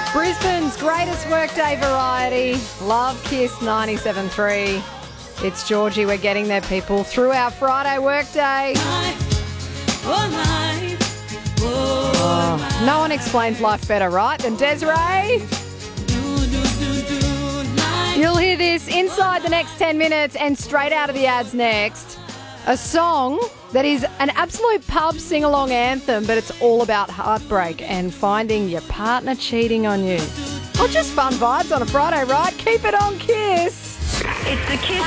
Brisbane's greatest workday variety, Love Kiss 97.3. It's Georgie. We're getting there, people, through our Friday workday. No one explains life better, right, than Desiree? You'll hear this inside the next 10 minutes and straight out of the ads next. A song that is an absolute pub sing-along anthem, but it's all about heartbreak and finding your partner cheating on you. Or just fun vibes on a Friday, right? Keep it on Kiss. It's the Kiss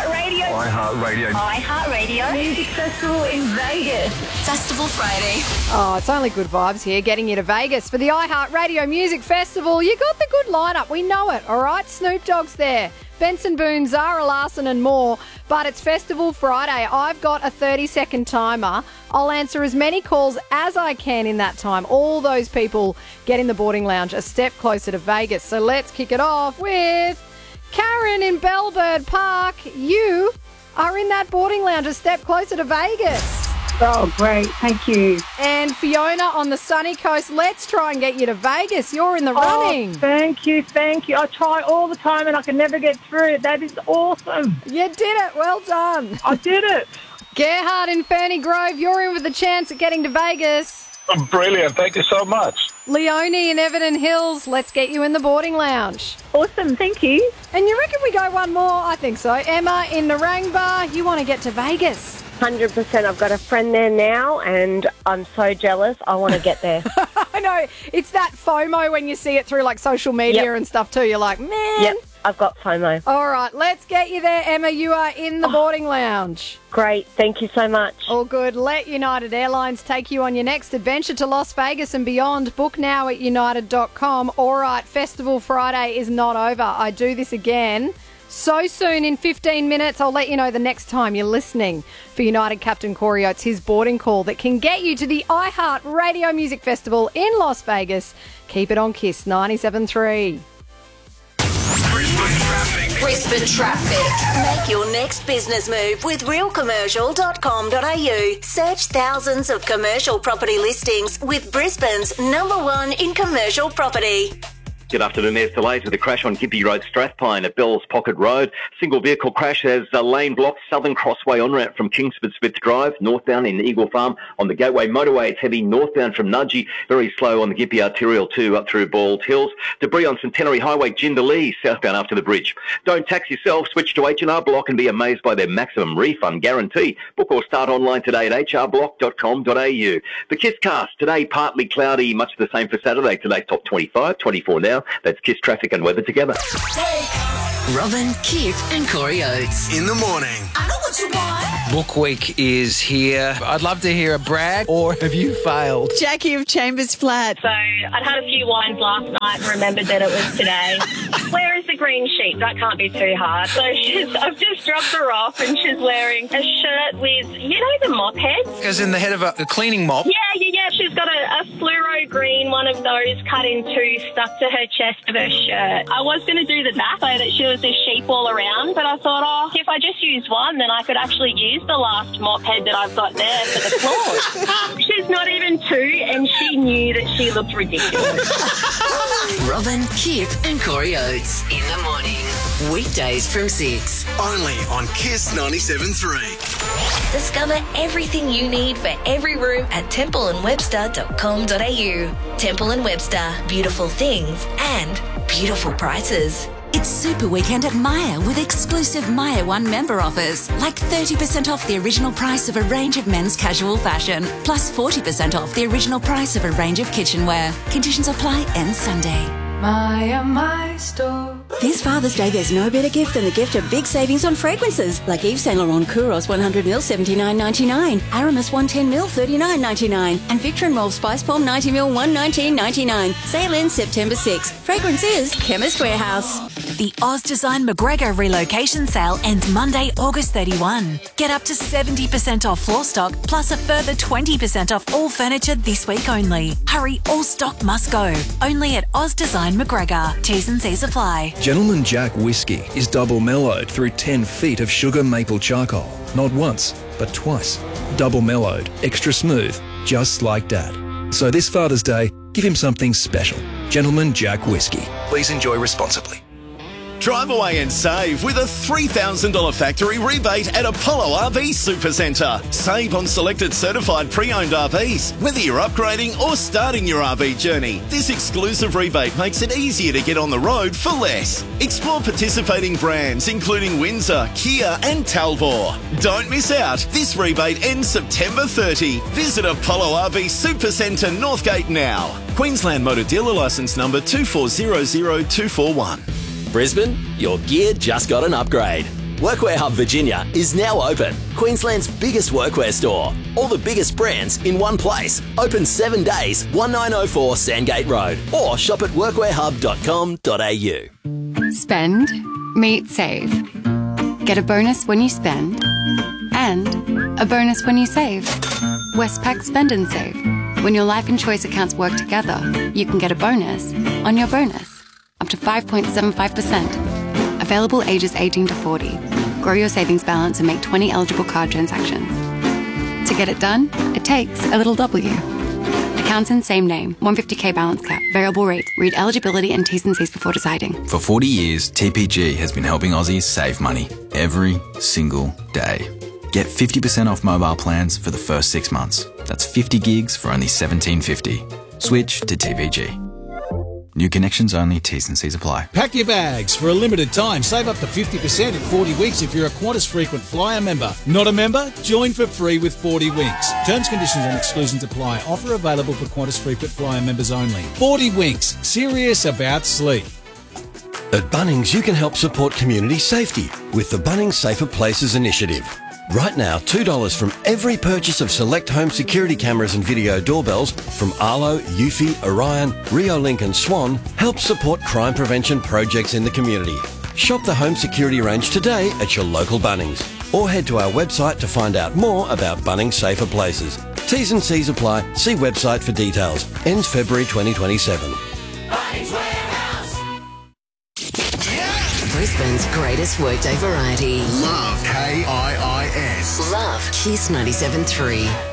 iHeartRadio Music Festival in Vegas. Festival Friday. Oh, it's only good vibes here, getting you to Vegas for the iHeartRadio Music Festival. You got the good lineup. We know it, all right? Snoop Dogg's there. Benson Boone, Zara Larsson and more. But it's Festival Friday. I've got a 30-second timer. I'll answer as many calls as I can in that time. All those people get in the boarding lounge a step closer to Vegas. So let's kick it off with Karen in Bellbird Park. You are in that boarding lounge a step closer to Vegas. Oh, great. Thank you. And Fiona on the sunny coast, let's try and get you to Vegas. You're in the running. Thank you. I try all the time and I can never get through it. That is awesome. You did it. Well done. I did it. Gerhard in Ferny Grove, you're in with a chance at getting to Vegas. Brilliant. Thank you so much. Leonie in Everton Hills, let's get you in the boarding lounge. Awesome. Thank you. And you reckon we go one more? I think so. Emma in Narangba, you want to get to Vegas. 100%. I've got a friend there now and I'm so jealous. I want to get there. I know. It's that FOMO when you see it through like social media and stuff too. You're like, man. Yep, I've got FOMO. All right, let's get you there, Emma. You are in the boarding lounge. Great. Thank you so much. All good. Let United Airlines take you on your next adventure to Las Vegas and beyond. Book now at united.com. All right, Festival Friday is not over. I do this again so soon in 15 minutes. I'll let you know the next time you're listening for United Captain Corey Oates, his boarding call that can get you to the iHeart Radio Music Festival in Las Vegas. Keep it on Kiss 97.3. Brisbane Traffic. Make your next business move with realcommercial.com.au. Search thousands of commercial property listings with Brisbane's #1 in commercial property. Good afternoon. There's delays with a crash on Gympie Road, Strathpine at Bells Pocket Road. Single vehicle crash as a lane blocked Southern Crossway on-ramp from Kingsford Smith Drive, northbound in Eagle Farm. On the Gateway Motorway, it's heavy northbound from Nudgee. Very slow on the Gympie Arterial 2 up through Bald Hills. Debris on Centenary Highway, Jindalee, southbound after the bridge. Don't tax yourself. Switch to H&R Block and be amazed by their maximum refund guarantee. Book or start online today at hrblock.com.au. The KISScast today, partly cloudy, much the same for Saturday. Today's top 25, 24 now. That's Kiss traffic and weather together. Robin, Kip and Corey Oates. In the morning. I know what you want. Book week is here. I'd love to hear a brag, or have you failed? Jackie of Chambers Flat. So I'd had a few wines last night and remembered that it was today. Where is the green sheet? That can't be too hard. So I've just dropped her off and she's wearing a shirt with, the mop head? As in the head of a cleaning mop? Yeah. She's got a fluoro green one of those cut in two stuck to her chest of her shirt. I was going to do the back so that she was a sheep all around, but I thought, if I just use one, then I could actually use the last mop head that I've got there for the floor. She's not even two, and she knew that she looked ridiculous. Robin, Kip and Corey Oates. In the morning. Weekdays from 6. Only on Kiss 97.3. Discover everything you need for every room at templeandwebster.com.au. Temple & Webster. Beautiful things and beautiful prices. It's Super Weekend at Myer with exclusive Myer One member offers, like 30% off the original price of a range of men's casual fashion, plus 40% off the original price of a range of kitchenware. Conditions apply end Sunday. Myer, my store. This Father's Day, there's no better gift than the gift of big savings on fragrances, like Yves Saint Laurent Kouros 100ml $79.99, Aramis 110ml $39.99, and Victor and Rolf Spice Bomb 90ml $119.99. Sale ends September 6th. Fragrance is Chemist Warehouse. The Oz Design McGregor relocation sale ends Monday, August 31. Get up to 70% off floor stock, plus a further 20% off all furniture this week only. Hurry, all stock must go. Only at Oz Design McGregor. T's and C's apply. Gentleman Jack Whiskey is double mellowed through 10 feet of sugar maple charcoal. Not once, but twice. Double mellowed, extra smooth, just like Dad. So this Father's Day, Give him something special. Gentleman Jack Whiskey. Please enjoy responsibly. Drive away and save with a $3,000 factory rebate at Apollo RV Supercentre. Save on selected certified pre-owned RVs, whether you're upgrading or starting your RV journey. This exclusive rebate makes it easier to get on the road for less. Explore participating brands including Windsor, Kia and Talbot. Don't miss out. This rebate ends September 30. Visit Apollo RV Supercentre Northgate now. Queensland Motor Dealer Licence number 2400241. Brisbane, your gear just got an upgrade. Workwear Hub Virginia is now open. Queensland's biggest workwear store. All the biggest brands in one place. Open 7 days, 1904 Sandgate Road. Or shop at workwearhub.com.au. Spend, meet, save. Get a bonus when you spend. And a bonus when you save. Westpac Spend and Save. When your life and choice accounts work together, you can get a bonus on your bonus. Up to 5.75%. Available ages 18 to 40. Grow your savings balance and make 20 eligible card transactions. To get it done, it takes a little W. Accounts in same name. 150k balance cap. Variable rate. Read eligibility and T's and C's before deciding. For 40 years, TPG has been helping Aussies save money every single day. Get 50% off mobile plans for the first 6 months. That's 50 gigs for only $17.50. Switch to TPG. New connections only, T's and C's apply. Pack your bags. For a limited time, save up to 50% in 40 weeks if you're a Qantas Frequent Flyer member. Not a member? Join for free with 40 Winks. Terms, conditions and exclusions apply. Offer available for Qantas Frequent Flyer members only. 40 Winks. Serious about sleep. At Bunnings, you can help support community safety with the Bunnings Safer Places initiative. Right now, $2 from every purchase of select home security cameras and video doorbells from Arlo, Eufy, Orion, Riolink and Swan helps support crime prevention projects in the community. Shop the home security range today at your local Bunnings or head to our website to find out more about Bunnings Safer Places. T's and C's apply. See website for details. Ends February 2027. Bunnings Warehouse. Brisbane's greatest workday variety. Love KIIS. Love Kiss 97.3.